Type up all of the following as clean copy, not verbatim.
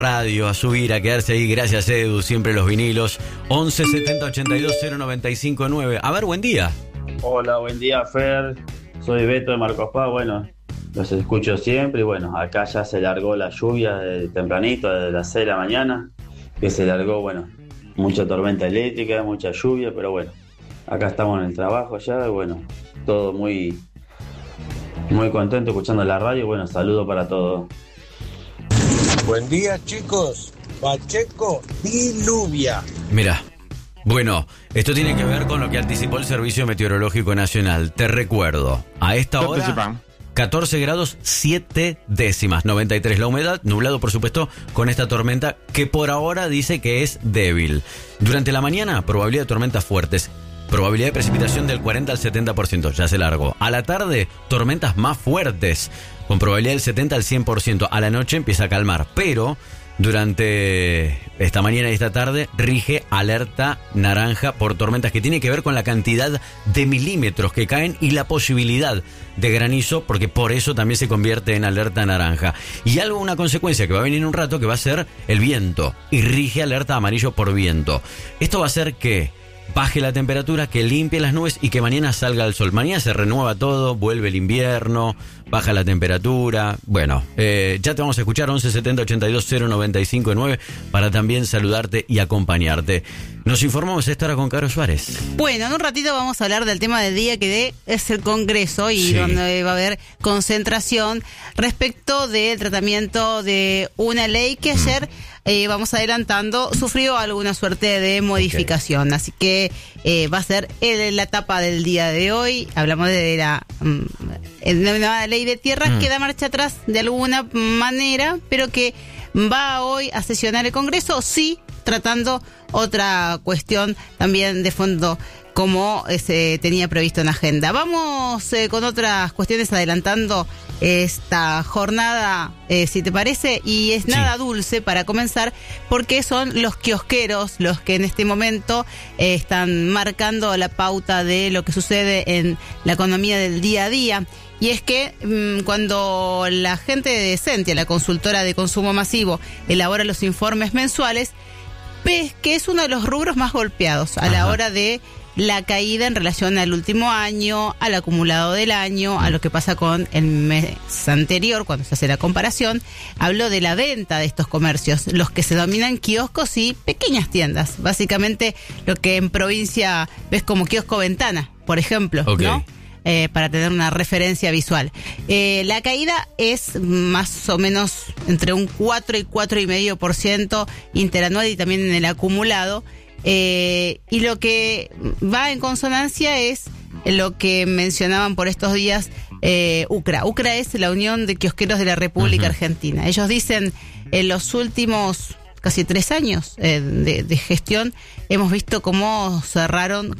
radio, a subir, a quedarse ahí. Gracias, Edu, siempre los vinilos. 11 70 82 095 9. A ver, buen día. Hola, buen día, Fer. Soy Beto de Marcos Paz. Bueno, los escucho siempre y bueno, acá ya se largó la lluvia de tempranito, desde las 6 de la mañana, que se largó, bueno, mucha tormenta eléctrica, mucha lluvia, pero bueno, acá estamos en el trabajo ya, y bueno, todo muy contento escuchando la radio, y bueno, saludo para todos. Buen día, chicos. Pacheco, diluvia. Mira, bueno, esto tiene que ver con lo que anticipó el Servicio Meteorológico Nacional. Te recuerdo, a esta hora 14 grados 7 décimas, 93 la humedad, nublado por supuesto con esta tormenta que por ahora dice que es débil. Durante la mañana, probabilidad de tormentas fuertes. Probabilidad de precipitación del 40 al 70%, ya se largó. A la tarde, tormentas más fuertes, con probabilidad del 70 al 100%. A la noche empieza a calmar, pero durante esta mañana y esta tarde rige alerta naranja por tormentas que tiene que ver con la cantidad de milímetros que caen y la posibilidad de granizo, porque por eso también se convierte en alerta naranja. Y una consecuencia que va a venir en un rato, que va a ser el viento, y rige alerta amarillo por viento. Esto va a hacer que baje la temperatura, que limpie las nubes y que mañana salga el sol. Mañana se renueva todo, vuelve el invierno, baja la temperatura. Bueno, ya te vamos a escuchar 11 70 82 095 9 para también saludarte y acompañarte. Nos informamos esta hora con Caro Suárez. Bueno, en un ratito vamos a hablar del tema del día que es el Congreso y donde va a haber concentración respecto del tratamiento de una ley que ayer vamos adelantando, sufrió alguna suerte de modificación. Así que va a ser la etapa del día de hoy. Hablamos de la nueva ley de tierras que da marcha atrás de alguna manera, pero que va hoy a sesionar el Congreso, sí, tratando otra cuestión también de fondo como se tenía previsto en la agenda. Vamos con otras cuestiones adelantando esta jornada, si te parece, y es nada dulce para comenzar, porque son los kiosqueros los que en este momento están marcando la pauta de lo que sucede en la economía del día a día. Y es que cuando la gente de Sentia, la consultora de consumo masivo, elabora los informes mensuales, ves que es uno de los rubros más golpeados a la hora de la caída en relación al último año, al acumulado del año, a lo que pasa con el mes anterior, cuando se hace la comparación. Hablo de la venta de estos comercios, los que se denominan kioscos y pequeñas tiendas. Básicamente lo que en provincia ves como kiosco ventana, por ejemplo, ¿no? Para tener una referencia visual. La caída es más o menos entre un 4 y 4,5% interanual y también en el acumulado. Y lo que va en consonancia es lo que mencionaban por estos días UCRA. UCRA es la Unión de Kiosqueros de la República Argentina. Ellos dicen en los últimos casi 3 años de gestión hemos visto cómo cerraron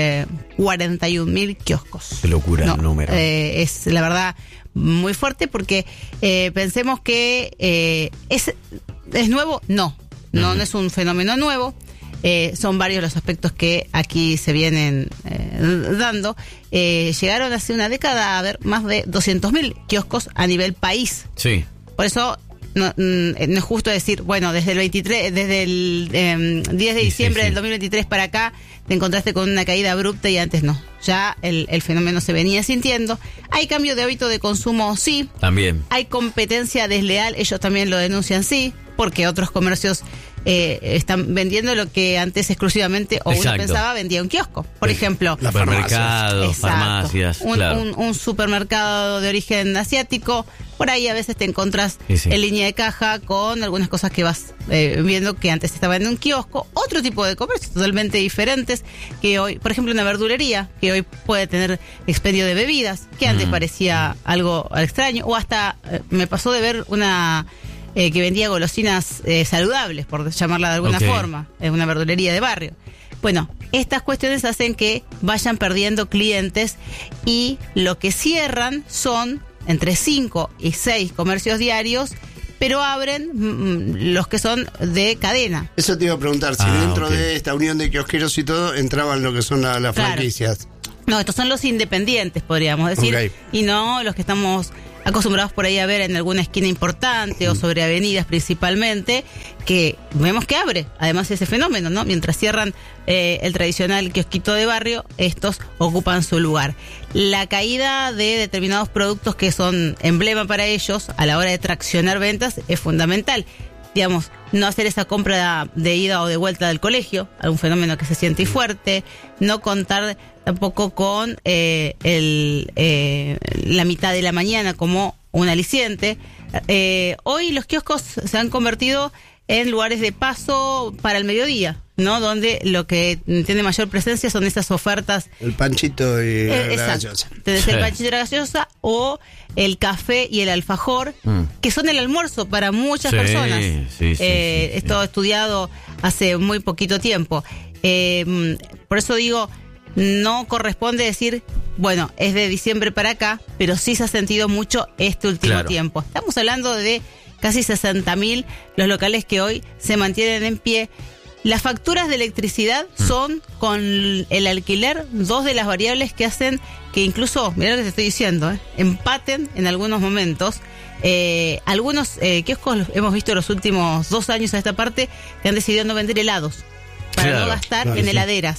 41.000 kioscos. Qué locura el número. Es la verdad muy fuerte porque pensemos que es nuevo. No es un fenómeno nuevo. Son varios los aspectos que aquí se vienen dando. Llegaron hace una década a haber más de 200.000 kioscos a nivel país. Sí. Por eso no es justo decir, bueno, desde el 10 de diciembre del 2023 para acá te encontraste con una caída abrupta y antes no. Ya el fenómeno se venía sintiendo. Hay cambio de hábito de consumo, sí. También. Hay competencia desleal, ellos también lo denuncian, sí, porque otros comercios están vendiendo lo que antes exclusivamente uno pensaba vendía un kiosco. Por ejemplo, supermercados, farmacias, un supermercado de origen asiático. Por ahí a veces te encontrás en línea de caja con algunas cosas que vas viendo que antes estaban en un kiosco. Otro tipo de comercios totalmente diferentes que hoy, por ejemplo, una verdulería que hoy puede tener expendio de bebidas, que antes parecía algo extraño. O hasta me pasó de ver una que vendía golosinas saludables, por llamarla de alguna forma, en una verdulería de barrio. Bueno, estas cuestiones hacen que vayan perdiendo clientes y lo que cierran son entre 5 y 6 comercios diarios, pero abren los que son de cadena. Eso te iba a preguntar, si dentro de esta unión de kiosqueros y todo entraban lo que son las franquicias. No, estos son los independientes, podríamos decir, y no los que estamos acostumbrados por ahí a ver en alguna esquina importante o sobre avenidas principalmente, que vemos que abre, además ese fenómeno, ¿no? Mientras cierran el tradicional kiosquito de barrio, estos ocupan su lugar. La caída de determinados productos que son emblema para ellos a la hora de traccionar ventas es fundamental. Digamos, no hacer esa compra de ida o de vuelta del colegio, algún fenómeno que se siente fuerte, no contar tampoco con la mitad de la mañana como un aliciente. Hoy los kioscos se han convertido en lugares de paso para el mediodía, ¿no? Donde lo que tiene mayor presencia son esas ofertas. El panchito y la gaseosa. Tenés el panchito y la gaseosa o el café y el alfajor, que son el almuerzo para muchas personas. Esto estudiado hace muy poquito tiempo. Por eso digo, no corresponde decir, bueno, es de diciembre para acá, pero sí se ha sentido mucho este último tiempo. Estamos hablando de casi 60.000 los locales que hoy se mantienen en pie. Las facturas de electricidad son, con el alquiler, dos de las variables que hacen que incluso, mirá lo que te estoy diciendo, empaten en algunos momentos. Algunos kioscos hemos visto en los últimos 2 años a esta parte que han decidido no vender helados para no gastar en heladeras.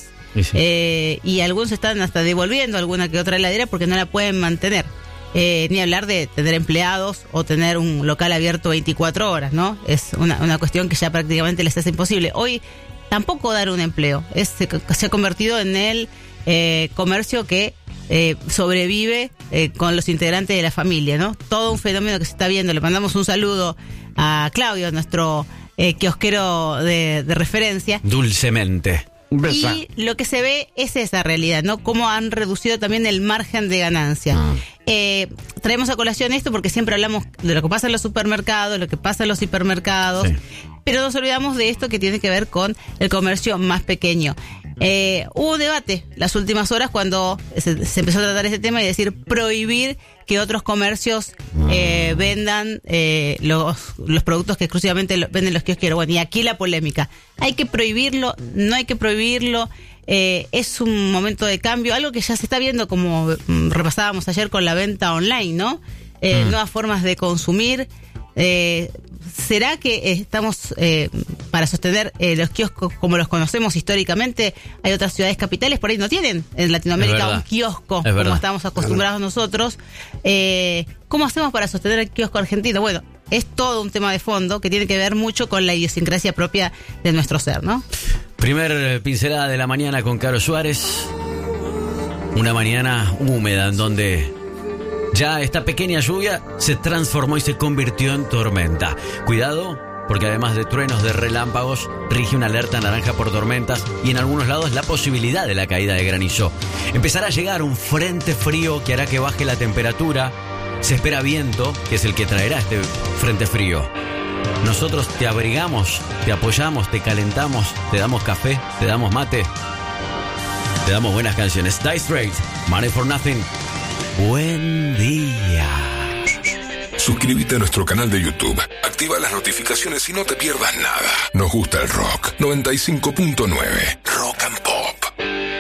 Y algunos están hasta devolviendo alguna que otra heladera porque no la pueden mantener. Ni hablar de tener empleados o tener un local abierto 24 horas, ¿no? Es una cuestión que ya prácticamente les hace imposible. Hoy tampoco dar un empleo. Se ha convertido en el comercio que sobrevive con los integrantes de la familia, ¿no? Todo un fenómeno que se está viendo. Le mandamos un saludo a Claudio, nuestro kiosquero de referencia. Dulcemente. Y lo que se ve es esa realidad, ¿no? Cómo han reducido también el margen de ganancia. Traemos a colación esto porque siempre hablamos de lo que pasa en los supermercados, lo que pasa en los hipermercados, pero nos olvidamos de esto que tiene que ver con el comercio más pequeño. Hubo un debate las últimas horas cuando se empezó a tratar este tema y decir prohibir que otros comercios vendan los productos que exclusivamente venden los kiosqueros. Bueno, y aquí la polémica. ¿Hay que prohibirlo? ¿No hay que prohibirlo? Es un momento de cambio, algo que ya se está viendo como repasábamos ayer con la venta online, ¿no? Nuevas formas de consumir. ¿Será que estamos para sostener los kioscos como los conocemos históricamente? Hay otras ciudades capitales, por ahí no tienen en Latinoamérica un kiosco como estamos acostumbrados nosotros. ¿Cómo hacemos para sostener el kiosco argentino? Bueno, es todo un tema de fondo que tiene que ver mucho con la idiosincrasia propia de nuestro ser, ¿no? Primer pincelada de la mañana con Caro Suárez. Una mañana húmeda en donde ya esta pequeña lluvia se transformó y se convirtió en tormenta. Cuidado, porque además de truenos, de relámpagos, rige una alerta naranja por tormentas y en algunos lados la posibilidad de la caída de granizo. Empezará a llegar un frente frío que hará que baje la temperatura. Se espera viento, que es el que traerá este frente frío. Nosotros te abrigamos, te apoyamos, te calentamos, te damos café, te damos mate, te damos buenas canciones. Die Straight, Money for Nothing. Buen día. Suscríbete a nuestro canal de YouTube. Activa las notificaciones y no te pierdas nada. Nos gusta el rock. 95.9.